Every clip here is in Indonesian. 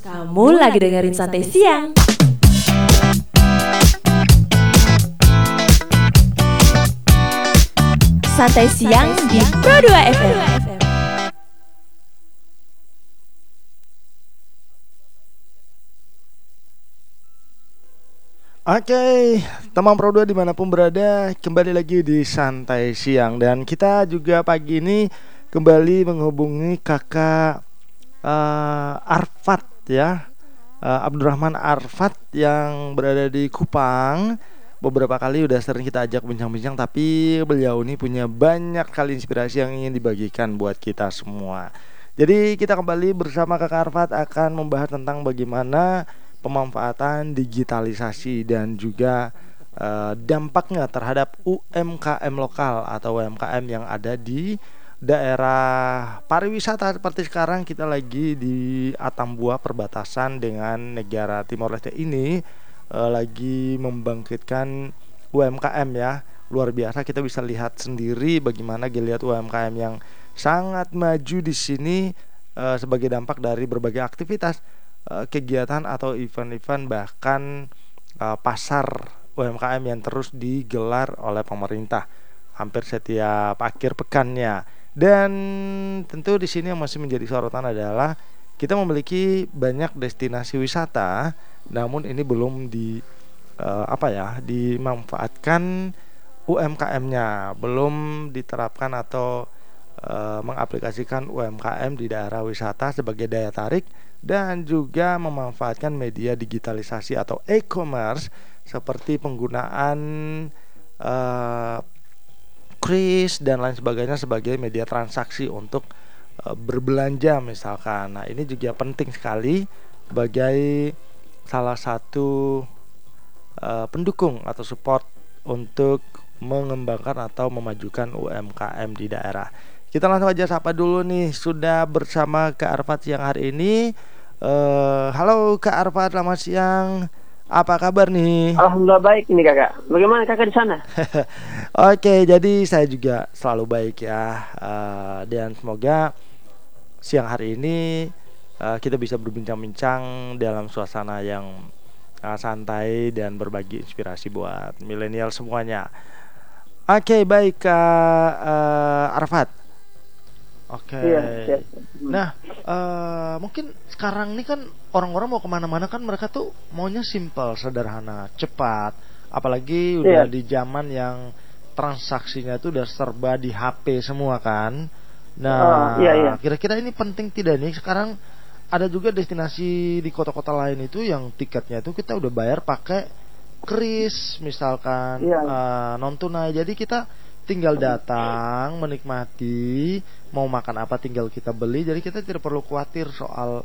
Kamu lagi dengerin Santai Siang. Santai Siang di Pro 2 FM. Oke, teman Pro 2 dimanapun berada, kembali lagi di Santai Siang. Dan kita juga pagi ini kembali menghubungi kakak Arfat ya, Abdurrahman Arfat yang berada di Kupang. Beberapa kali udah sering kita ajak bincang-bincang, tapi beliau ini punya banyak kali inspirasi yang ingin dibagikan buat kita semua. Jadi kita kembali bersama kakak Arfat akan membahas tentang bagaimana pemanfaatan digitalisasi dan juga dampaknya terhadap UMKM lokal atau UMKM yang ada di daerah pariwisata. Seperti sekarang kita lagi di Atambua, perbatasan dengan negara Timor Leste ini, lagi membangkitkan UMKM ya. Luar biasa, kita bisa lihat sendiri bagaimana geliat UMKM yang sangat maju di sini sebagai dampak dari berbagai aktivitas, kegiatan atau event-event, bahkan pasar UMKM yang terus digelar oleh pemerintah hampir setiap akhir pekannya. Dan tentu di sini yang masih menjadi sorotan adalah kita memiliki banyak destinasi wisata, namun ini belum dimanfaatkan UMKM-nya, belum diterapkan atau mengaplikasikan UMKM di daerah wisata sebagai daya tarik, dan juga memanfaatkan media digitalisasi atau e-commerce seperti penggunaan kris dan lain sebagainya sebagai media transaksi untuk berbelanja misalkan. Nah, ini juga penting sekali sebagai salah satu pendukung atau support untuk mengembangkan atau memajukan UMKM di daerah. Kita langsung aja sapa dulu nih, sudah bersama Kak Arfat siang hari ini. Halo Kak Arfat, selamat siang. Apa kabar nih? Alhamdulillah baik ini kakak. Bagaimana kakak di sana? Oke, jadi saya juga selalu baik ya. Dan semoga siang hari ini kita bisa berbincang-bincang dalam suasana yang santai dan berbagi inspirasi buat milenial semuanya. Oke, baik Kak Arfat. Oke. Iya. Nah, mungkin sekarang ini kan orang-orang mau kemana-mana kan mereka tuh maunya simple, sederhana, cepat. Apalagi udah di zaman yang transaksinya tuh udah serba di HP semua kan. Nah, kira-kira ini penting tidak nih? Sekarang ada juga destinasi di kota-kota lain itu yang tiketnya itu kita udah bayar pakai kris misalkan, non tunai. Jadi kita tinggal datang, menikmati, mau makan apa tinggal kita beli. Jadi kita tidak perlu khawatir soal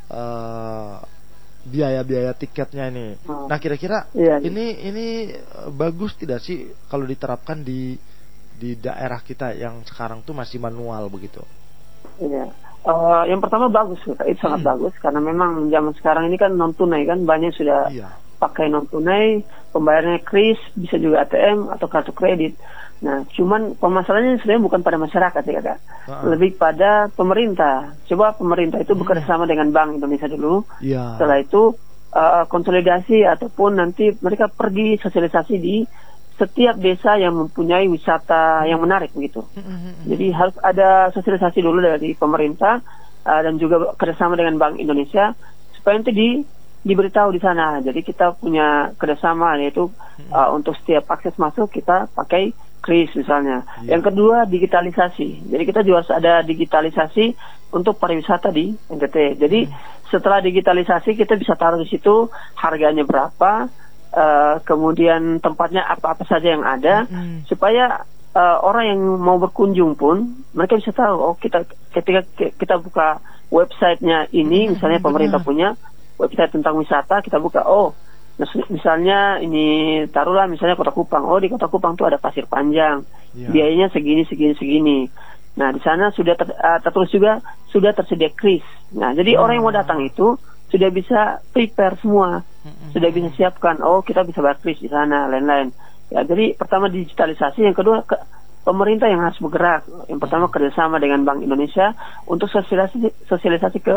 biaya-biaya tiketnya ini. Nah, kira-kira ini bagus tidak sih kalau diterapkan di daerah kita yang sekarang tuh masih manual begitu? Iya. Yang pertama bagus, itu sangat bagus karena memang zaman sekarang ini kan non tunai kan banyak sudah pakai non tunai, pembayarannya kris, bisa juga ATM atau kartu kredit. Nah, cuman permasalahannya sebenarnya bukan pada masyarakat ya kak, lebih pada pemerintah. Coba pemerintah itu bekerja sama dengan Bank Indonesia dulu. Setelah itu konsolidasi ataupun nanti mereka pergi sosialisasi di setiap desa yang mempunyai wisata yang menarik begitu. Jadi harus ada sosialisasi dulu dari pemerintah dan juga kerjasama dengan Bank Indonesia supaya nanti diberitahu di sana. Jadi kita punya kerjasama yaitu untuk setiap akses masuk kita pakai kris misalnya. Yang kedua digitalisasi. Jadi kita juga harus ada digitalisasi untuk pariwisata di NTT. Jadi setelah digitalisasi kita bisa taruh di situ harganya berapa, kemudian tempatnya apa-apa saja yang ada, supaya orang yang mau berkunjung pun mereka bisa tahu. Oh, kita ketika kita buka websitenya ini, misalnya pemerintah punya website tentang wisata, kita buka, misalnya ini taruhlah misalnya Kota Kupang. Oh, di Kota Kupang tuh ada pasir panjang, biayanya segini. Nah, di sana sudah tertulis juga sudah tersedia kris. Nah, jadi orang yang mau datang itu sudah bisa prepare semua, sudah bisa siapkan. Oh, kita bisa bayar kris di sana, lain-lain. Ya, jadi pertama digitalisasi, yang kedua pemerintah yang harus bergerak. Yang pertama kerjasama dengan Bank Indonesia untuk sosialisasi ke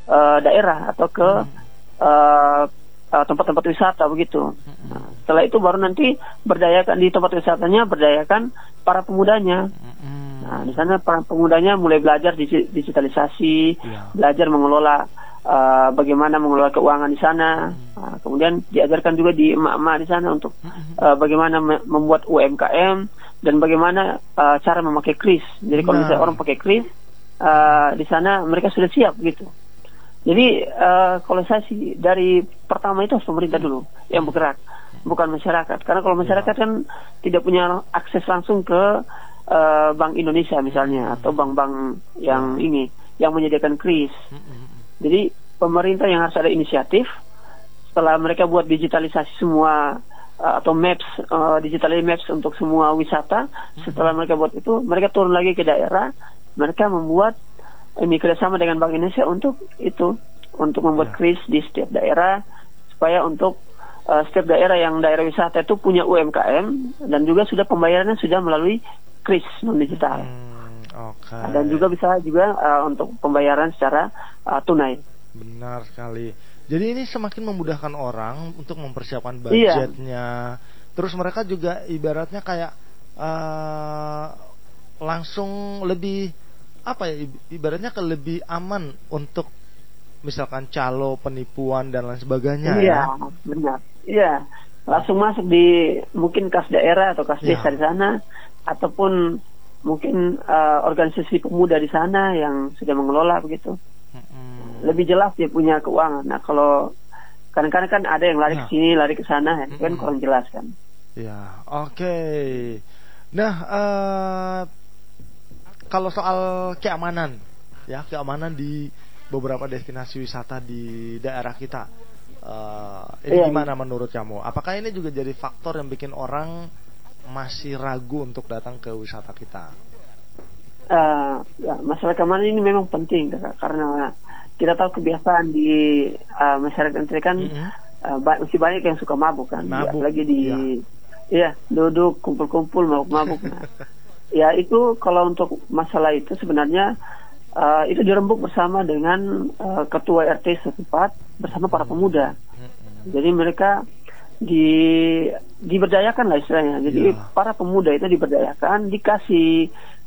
daerah atau ke tempat-tempat wisata begitu. Nah, setelah itu baru nanti berdayakan di tempat wisatanya, berdayakan para pemudanya. Nah, di sana para pemudanya mulai belajar digitalisasi, belajar mengelola bagaimana mengelola keuangan di sana. Nah, kemudian diajarkan juga di emak-emak di sana untuk bagaimana membuat UMKM dan bagaimana cara memakai kris. Jadi kalau misalnya orang pakai kris, di sana mereka sudah siap gitu. Jadi kalau saya sih dari pertama itu harus pemerintah dulu yang bergerak, bukan masyarakat. Karena kalau masyarakat kan tidak punya akses langsung ke Bank Indonesia misalnya atau bank-bank yang yang menyediakan kris. Jadi pemerintah yang harus ada inisiatif. Setelah mereka buat digitalisasi semua atau maps, digital maps untuk semua wisata. Setelah mereka buat itu, mereka turun lagi ke daerah. Mereka membuat ini kerjasama dengan Bank Indonesia untuk membuat kris di setiap daerah supaya untuk setiap daerah yang daerah wisata itu punya UMKM dan juga sudah pembayarannya sudah melalui kris non digital. Dan juga bisa untuk pembayaran secara tunai. Benar sekali. Jadi ini semakin memudahkan orang untuk mempersiapkan budgetnya. Terus mereka juga ibaratnya kayak langsung lebih ibaratnya lebih aman untuk misalkan calo, penipuan dan lain sebagainya. Iya, benar. Iya, langsung masuk di mungkin kas daerah atau kas desa di sana, ataupun mungkin organisasi pemuda di sana yang sudah mengelola begitu. Lebih jelas dia punya keuangan. Nah, kalau kadang-kadang kan ada yang lari ke sini, lari ke sana, kan kurang jelas kan. Ya, oke. Nah, kalau soal keamanan di beberapa destinasi wisata di daerah kita, ini gimana menurut kamu? Apakah ini juga jadi faktor yang bikin orang masih ragu untuk datang ke wisata kita? Masalah keamanan ini memang penting, karena kita tahu kebiasaan di masyarakat ini kan masih banyak yang suka mabuk kan, lagi duduk kumpul-kumpul mabuk-mabuk. Nah, ya itu kalau untuk masalah itu sebenarnya itu dirembuk bersama dengan ketua RT setempat bersama para pemuda. Jadi mereka diberdayakan lah istilahnya. Jadi para pemuda itu diberdayakan, dikasih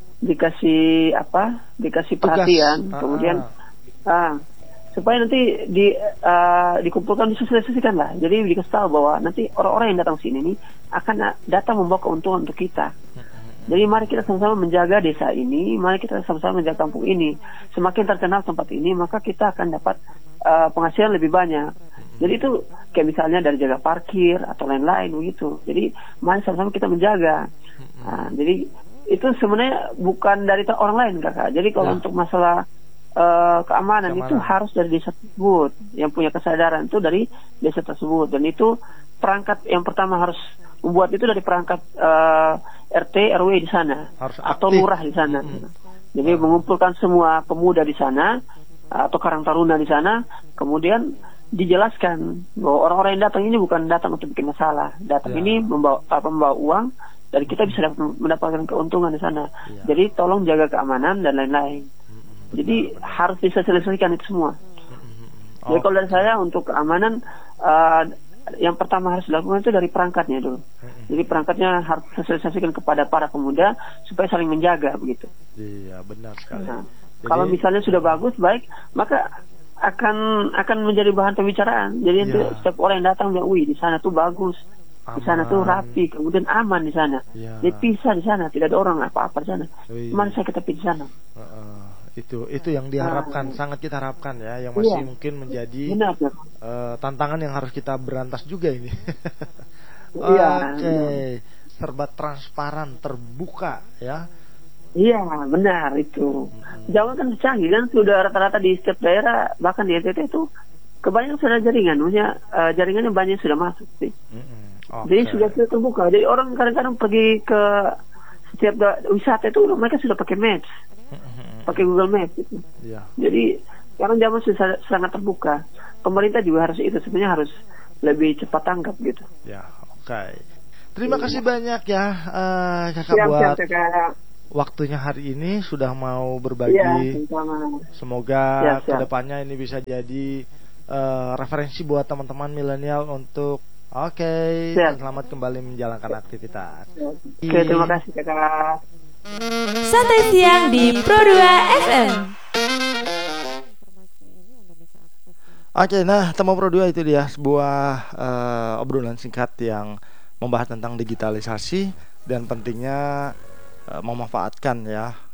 perhatian, kemudian supaya nanti dikumpulkan, disosialisasikan lah. Jadi dikasih tahu bahwa nanti orang-orang yang datang sini nih akan datang membawa keuntungan untuk kita. Jadi mari kita sama-sama menjaga desa ini, mari kita sama-sama menjaga kampung ini. Semakin terkenal tempat ini, maka kita akan dapat penghasilan lebih banyak. Jadi itu kayak misalnya dari jaga parkir atau lain-lain begitu. Jadi mari sama-sama kita menjaga. Nah, jadi itu sebenarnya bukan dari orang lain, Kakak. Jadi kalau untuk masalah keamanan itu harus dari desa tersebut, yang punya kesadaran itu dari desa tersebut. Dan itu perangkat yang pertama harus membuat itu dari perangkat RT RW di sana atau lurah di sana. Jadi mengumpulkan semua pemuda di sana atau Karang Taruna di sana, kemudian dijelaskan bahwa orang-orang yang datang ini bukan datang untuk bikin masalah, datang ini membawa uang dan kita bisa mendapatkan keuntungan di sana. Jadi tolong jaga keamanan dan lain-lain. Jadi harus disosialisasikan itu semua. Jadi kalau dari saya untuk keamanan, yang pertama harus dilakukan itu dari perangkatnya dulu. Jadi perangkatnya harus sosialisasikan kepada para pemuda supaya saling menjaga begitu. Iya, benar sekali. Nah, kalau misalnya sudah bagus, baik, maka akan menjadi bahan pembicaraan. Jadi nanti setiap orang yang datang bilang, wih di sana tuh bagus, di sana tuh rapi, kemudian aman di sana. Dia pisah di sana, tidak ada orang apa-apa di sana. Mana saya kita di sana. Itu yang diharapkan, sangat kita harapkan ya, yang masih mungkin menjadi tantangan yang harus kita berantas juga ini. Oke, serba transparan, terbuka ya. Iya, benar itu. Jawa kan canggih kan, sudah rata-rata di setiap daerah, bahkan di NTT itu kebanyakan sudah jaringan, maksudnya jaringannya banyak sudah masuk sih. Jadi sudah terbuka. Jadi orang kadang-kadang pergi ke setiap wisata itu mereka sudah pakai maps, pakai Google Maps gitu. Jadi sekarang zaman sudah sangat terbuka. Pemerintah juga harus itu sebenarnya harus lebih cepat tanggap gitu. Ya, oke. Terima kasih banyak ya Kakak buat waktunya hari ini sudah mau berbagi. Semoga kedepannya ini bisa jadi referensi buat teman-teman milenial untuk selamat kembali menjalankan aktivitas. Oke, terima kasih Kakak. Santai Siang di Pro 2 FM. Oke, nah teman Pro 2 itu dia sebuah obrolan singkat yang membahas tentang digitalisasi dan pentingnya memanfaatkan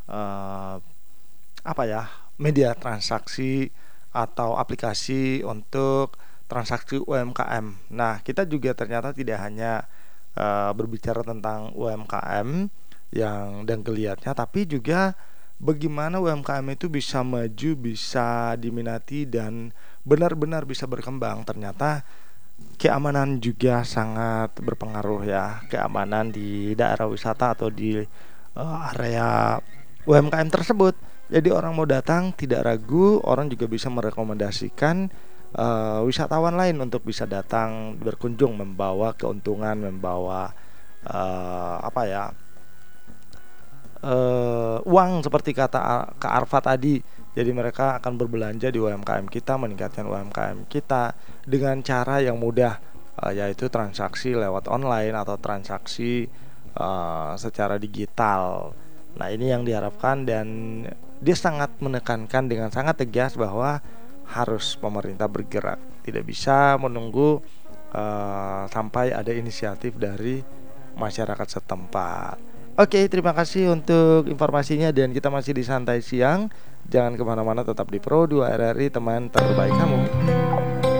media transaksi atau aplikasi untuk transaksi UMKM. Nah, kita juga ternyata tidak hanya berbicara tentang UMKM dan geliatnya, tapi juga bagaimana UMKM itu bisa maju, bisa diminati dan benar-benar bisa berkembang. Ternyata keamanan juga sangat berpengaruh ya, keamanan di daerah wisata atau di area UMKM tersebut. Jadi orang mau datang tidak ragu, orang juga bisa merekomendasikan wisatawan lain untuk bisa datang berkunjung, membawa keuntungan, membawa uang seperti kata Kak Arfa tadi. Jadi mereka akan berbelanja di UMKM kita, meningkatkan UMKM kita dengan cara yang mudah, yaitu transaksi lewat online atau transaksi secara digital. Nah, ini yang diharapkan, dan dia sangat menekankan dengan sangat tegas bahwa harus pemerintah bergerak, tidak bisa menunggu sampai ada inisiatif dari masyarakat setempat. Oke, terima kasih untuk informasinya, dan kita masih di Santai Siang. Jangan kemana-mana, tetap di Pro 2 RRI, teman terbaik kamu.